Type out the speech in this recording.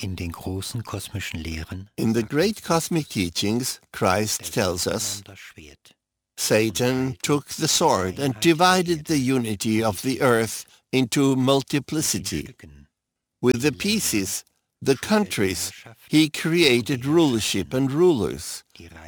In den großen kosmischen Lehren In the great cosmic teachings, Christ tells us, Satan took the sword and divided the unity of the earth into multiplicity. With the pieces, the countries, he created rulership and rulers.